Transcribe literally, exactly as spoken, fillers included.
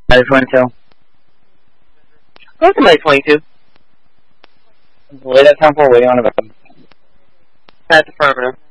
Ladder twenty-two. Welcome to twenty-two. Wait at temple, waiting on a bed. That's affirmative.